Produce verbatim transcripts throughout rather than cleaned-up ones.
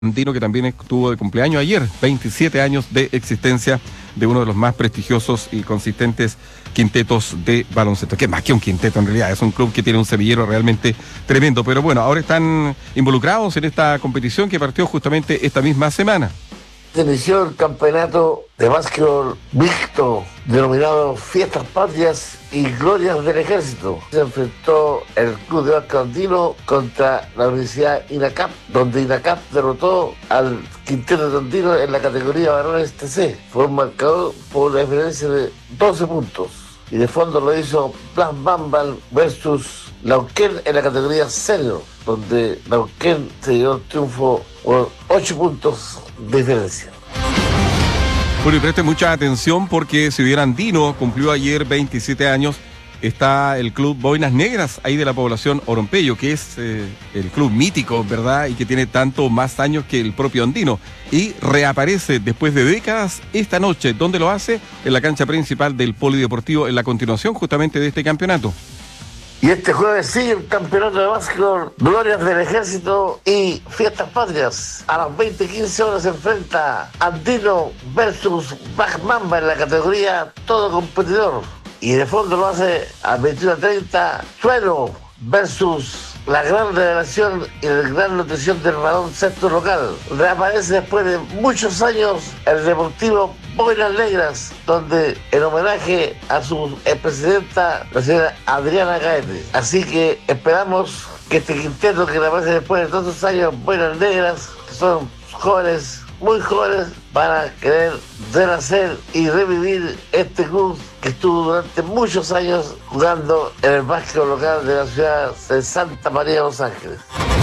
Andino, que también estuvo de cumpleaños ayer, veintisiete años de existencia de uno de los más prestigiosos y consistentes quintetos de baloncesto. Que más que un quinteto en realidad, es un club que tiene un semillero realmente tremendo. Pero bueno, ahora están involucrados en esta competición que partió justamente esta misma semana. Se inició el campeonato de básquetbol mixto denominado Fiestas Patrias y Glorias del Ejército. Se enfrentó el Club de Básquet Andino contra la Universidad INACAP, donde INACAP derrotó al quinteto de Andino en la categoría varones T C. Fue un marcador por la diferencia de doce puntos. Y de fondo lo hizo Blas Bambal versus Neuquén en la categoría senior, donde Neuquén se dio el triunfo por ocho puntos de diferencia. Bueno, y preste mucha atención porque si bien Andino cumplió ayer veintisiete años, está el club Boinas Negras, ahí de la población Orompello, que es eh, el club mítico, ¿verdad? Y que tiene tanto más años que el propio Andino. Y reaparece después de décadas esta noche. ¿Dónde lo hace? En la cancha principal del Polideportivo, en la continuación justamente de este campeonato. Y este jueves sigue el campeonato de básquetbol Glorias del Ejército y Fiestas Patrias. A las veinte quince horas se enfrenta Andino versus Blas Bambal en la categoría todo competidor. Y de fondo lo hace a veintiuno treinta Suelo versus la gran revelación y la gran nutrición del balón sexto local. Reaparece después de muchos años el Deportivo Boinas Negras, donde en homenaje a su presidenta, la señora Adriana Gaete. Así que esperamos que este quinteto que reaparece después de todos esos años, Boinas Negras, que son jóvenes, muy jóvenes, van a querer renacer y revivir este club que estuvo durante muchos años jugando en el básquet local de la ciudad de Santa María de Los Ángeles.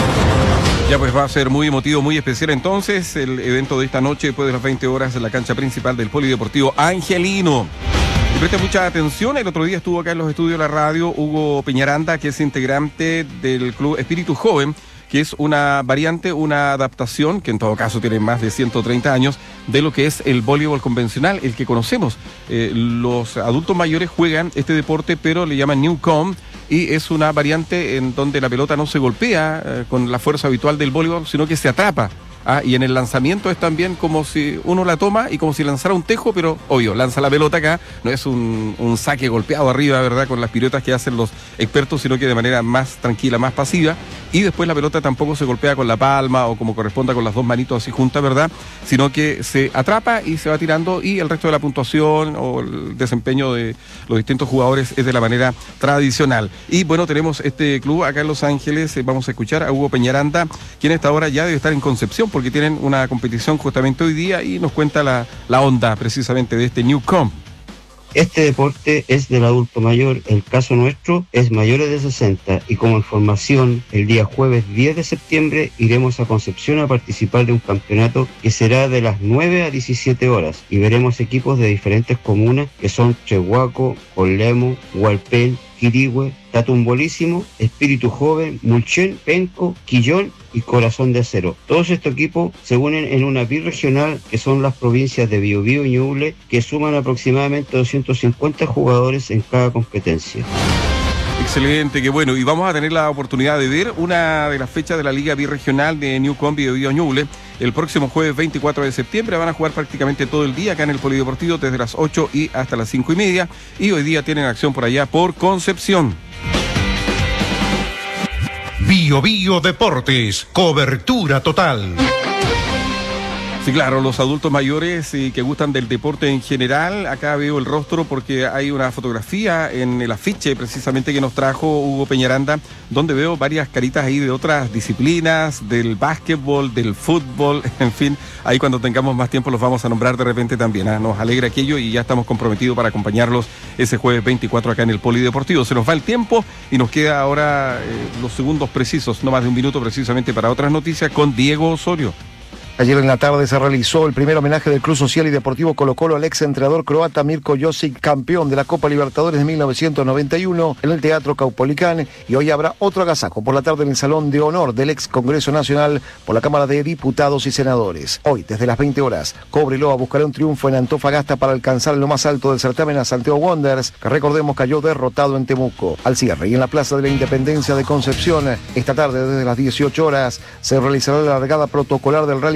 Ya pues va a ser muy emotivo, muy especial entonces el evento de esta noche después de las veinte horas en la cancha principal del Polideportivo Angelino. Y preste mucha atención, el otro día estuvo acá en los estudios de la radio Hugo Peñaranda, que es integrante del club Espíritu Joven, que es una variante, una adaptación, que en todo caso tiene más de ciento treinta años, de lo que es el voleibol convencional, el que conocemos. Eh, los adultos mayores juegan este deporte, pero le llaman Newcomb, y es una variante en donde la pelota no se golpea eh, con la fuerza habitual del voleibol, sino que se atrapa. Ah, y en el lanzamiento es también como si uno la toma y como si lanzara un tejo, pero obvio, lanza la pelota acá, no es un, un saque golpeado arriba, ¿verdad?, con las piruetas que hacen los expertos, sino que de manera más tranquila, más pasiva, y después la pelota tampoco se golpea con la palma o como corresponda con las dos manitos así juntas, ¿verdad?, sino que se atrapa y se va tirando, y el resto de la puntuación o el desempeño de los distintos jugadores es de la manera tradicional. Y bueno, tenemos este club acá en Los Ángeles, eh, vamos a escuchar a Hugo Peñaranda, quien a esta hora ya debe estar en Concepción, porque tienen una competición justamente hoy día y nos cuenta la, la onda precisamente de este Newcomb. Este deporte es del adulto mayor, el caso nuestro es mayores de sesenta, y como información, el día jueves diez de septiembre iremos a Concepción a participar de un campeonato que será de las nueve a diecisiete horas, y veremos equipos de diferentes comunas que son Chehuaco, Olemo, Hualpén, Quirihue, Tatumbolísimo, Espíritu Joven, Mulchen, Penco, Quillón y Corazón de Acero. Todos estos equipos se unen en una birregional que son las provincias de Biobío y Ñuble, que suman aproximadamente doscientos cincuenta jugadores en cada competencia. Excelente, qué bueno. Y vamos a tener la oportunidad de ver una de las fechas de la Liga Birregional de Newcomb Biobío Ñuble. El próximo jueves veinticuatro de septiembre van a jugar prácticamente todo el día acá en el Polideportivo, desde las ocho y hasta las cinco y media. Y hoy día tienen acción por allá por Concepción. Bio Bio Deportes, cobertura total. Sí, claro, los adultos mayores y que gustan del deporte en general, acá veo el rostro porque hay una fotografía en el afiche precisamente que nos trajo Hugo Peñaranda, donde veo varias caritas ahí de otras disciplinas, del básquetbol, del fútbol, en fin, ahí cuando tengamos más tiempo los vamos a nombrar de repente también, ¿eh? Nos alegra aquello y ya estamos comprometidos para acompañarlos ese jueves veinticuatro acá en el Polideportivo. Se nos va el tiempo y nos queda ahora eh, los segundos precisos, no más de un minuto precisamente para otras noticias con Diego Osorio. Ayer en la tarde se realizó el primer homenaje del Club Social y Deportivo Colo-Colo al ex entrenador croata Mirko Josic, campeón de la Copa Libertadores de mil novecientos noventa y uno en el Teatro Caupolicán, y hoy habrá otro agasajo por la tarde en el Salón de Honor del ex Congreso Nacional por la Cámara de Diputados y Senadores. Hoy, desde las veinte horas, Cobreloa buscará un triunfo en Antofagasta para alcanzar lo más alto del certamen a Santiago Wanderers, que recordemos cayó derrotado en Temuco. Al cierre y en la Plaza de la Independencia de Concepción, esta tarde desde las dieciocho horas se realizará la largada protocolar del Rally